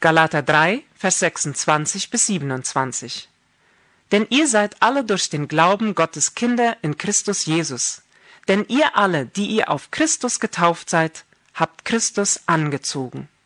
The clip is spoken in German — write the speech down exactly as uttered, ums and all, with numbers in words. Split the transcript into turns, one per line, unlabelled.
Galater drei, Vers sechsundzwanzig bis siebenundzwanzig. Denn ihr seid alle durch den Glauben Gottes Kinder in Christus Jesus. Denn ihr alle, die ihr auf Christus getauft seid, habt Christus angezogen.